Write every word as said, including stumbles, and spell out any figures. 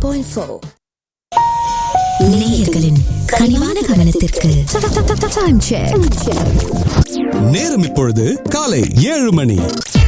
point four. நேயர்களின் கனிவான கவனத்திற்கு டைம் செக். நேரம் இப்பொழுது காலை ஏழு மணி.